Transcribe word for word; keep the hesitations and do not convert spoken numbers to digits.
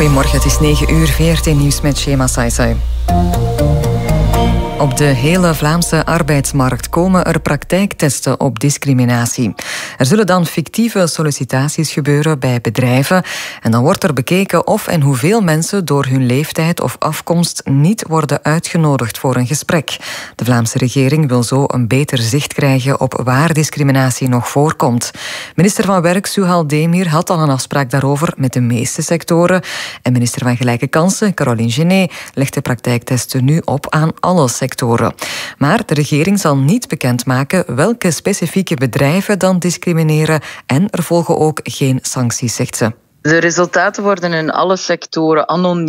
Goedemorgen, het is negen uur, V R T Nieuws met Shema Saisai. Op de hele Vlaamse arbeidsmarkt komen er praktijktesten op discriminatie. Er zullen dan fictieve sollicitaties gebeuren bij bedrijven en dan wordt er bekeken of en hoeveel mensen door hun leeftijd of afkomst niet worden uitgenodigd voor een gesprek. De Vlaamse regering wil zo een beter zicht krijgen op waar discriminatie nog voorkomt. Minister van Werk Suhal Demir had al een afspraak daarover met de meeste sectoren en minister van Gelijke Kansen Caroline Genet legt de praktijktesten nu op aan alle sectoren. Maar de regering zal niet bekendmaken welke specifieke bedrijven dan discrimineren en er volgen ook geen sancties, zegt ze. De resultaten worden in alle sectoren anoniem